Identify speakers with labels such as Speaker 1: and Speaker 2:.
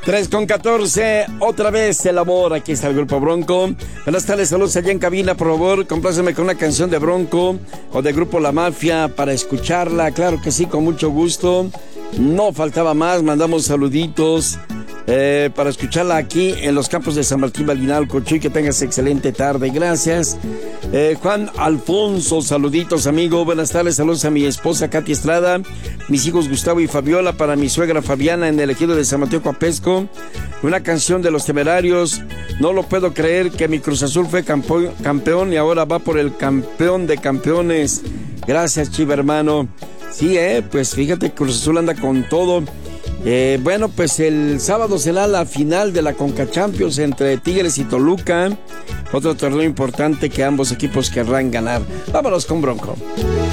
Speaker 1: 3:14, otra vez el amor, aquí está el Grupo Bronco. Buenas tardes, saludos allá en cabina, por favor, compláceme con una canción de Bronco o de Grupo La Mafia para escucharla, claro que sí, con mucho gusto. No faltaba más, mandamos saluditos para escucharla aquí en los campos de San Martín Balinalco. Chuy, que tengas excelente tarde, gracias. Juan Alfonso, saluditos amigo, buenas tardes, saludos a mi esposa Katy Estrada, mis hijos Gustavo y Fabiola, para mi suegra Fabiana en el ejido de San Mateo Coapesco. Una canción de Los Temerarios, no lo puedo creer que mi Cruz Azul fue campeón y ahora va por el campeón de campeones. Gracias, Chiva hermano. Sí, pues fíjate, Cruz Azul anda con todo. Bueno, pues el sábado será la final de la Conca Champions entre Tigres y Toluca. Otro torneo importante que ambos equipos querrán ganar. Vámonos con Bronco.